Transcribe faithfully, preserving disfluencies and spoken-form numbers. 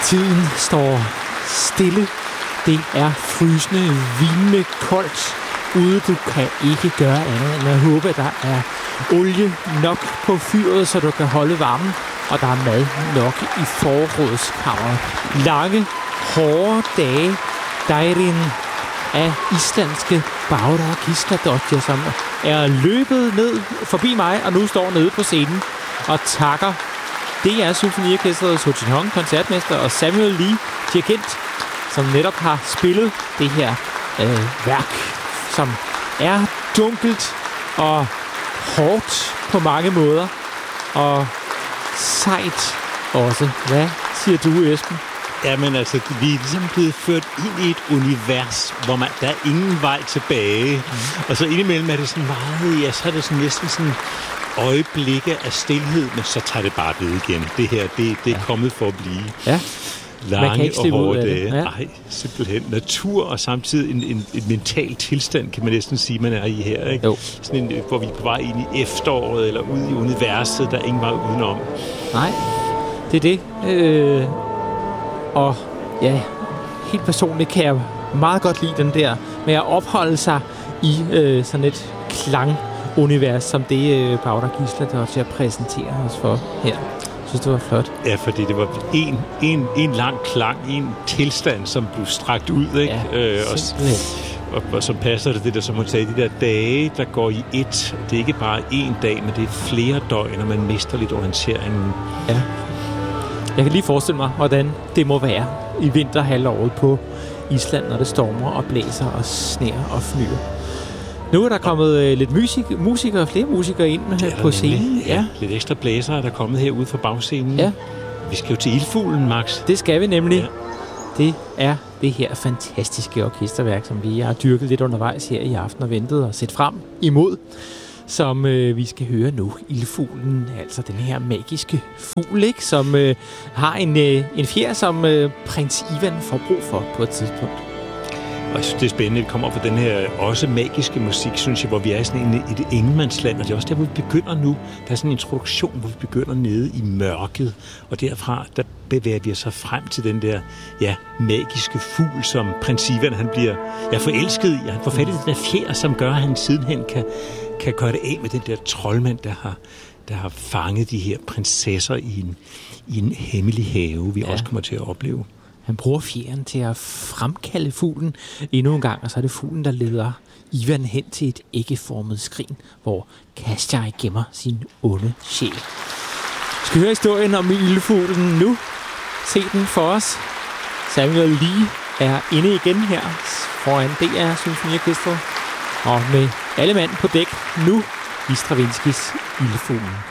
Tiden står stille. Det er frysende, vinende koldt ude. Du kan ikke gøre andet end at håbe, at der er olie nok på fyret, så du kan holde varmen, og der er mad nok i forrådskammeret. Lange, hårde dage, dejrin af islandske Bára Gísladóttir, som er løbet ned forbi mig, og nu står nede på scenen og takker D R Symfoniorkestret, Soo Jin-Hong, koncertmester, og Samuel Lee, dirigent, som netop har spillet det her øh, værk, som er dunkelt og hårdt på mange måder, og sejt også. Hvad siger du, Esben? Jamen altså, vi er ligesom blevet ført ind i et univers, hvor man, der er ingen vej tilbage. Mm. Og så indimellem er det sådan meget, ja, så er det sådan næsten sådan øjeblikke af stilhed, men så tager det bare ved igen. Det her, det, det er ja. kommet for at blive. Ja. Lange og hårde dage. Ja. Ej, simpelthen. Natur og samtidig en, en, en mental tilstand, kan man næsten sige, man er i her. Ikke? Jo. Sådan en, hvor vi er på vej ind i efteråret, eller ud i universet, der er ingen vej udenom. Nej, det er det. Øh, og ja, helt personligt kan jeg meget godt lide den der med at opholde sig i øh, sådan et klangunivers, som det øh, Bára Gísladóttir præsenterer os for her. Jeg synes, det var flot. Ja, fordi det var en, en, en lang klang, en tilstand, som blev strakt ud, ikke? Ja, øh, og, og, og så passer det det der, som hun sagde, de der dage, der går i et. Det er ikke bare én dag, men det er flere døgn, og man mister lidt orienteringen. Ja. Jeg kan lige forestille mig, hvordan det må være i vinterhalvåret på Island, når det stormer og blæser og sner og fnyr. Nu er der kommet øh, lidt musik, musikere, flere musikere ind her på scenen. Ja, ja, lidt ekstra blæsere er der kommet herude fra bagscenen. Ja. Vi skal jo til Ildfuglen, Max. Det skal vi nemlig. Ja. Det er det her fantastiske orkesterværk, som vi har dyrket lidt undervejs her i aften og ventet og set frem imod, som øh, vi skal høre nu. Ildfuglen, altså den her magiske fugl, ikke? Som øh, har en, øh, en fjer, som øh, prins Ivan får brug for på et tidspunkt. Og jeg synes, det er spændende, at vi kommer op på den her også magiske musik, synes jeg, hvor vi er sådan i et ingenmandsland, og det er også der, hvor vi begynder nu. Der er sådan en introduktion, hvor vi begynder nede i mørket, og derfra, der bevæger vi os så frem til den der, ja, magiske fugl, som prins Ivan, han bliver, ja, forelsket i. Han får fat i den der fjer, som gør, at han sidenhen kan, kan gøre det af med den der troldmand, der har, der har fanget de her prinsesser i en, i en hemmelig have, vi ja. også kommer til at opleve. Han bruger fjeren til at fremkalde fuglen endnu en gang, og så er det fuglen, der leder Ivan hen til et æggeformet skrin, hvor Kasjai gemmer sin onde sjæl. Vi skal høre historien om ildfuglen nu. Se den for os. Samuel Lee er inde igen her foran D R Symfoniorkestret, og med alle mand på dæk nu i Stravinskys Ildfuglen.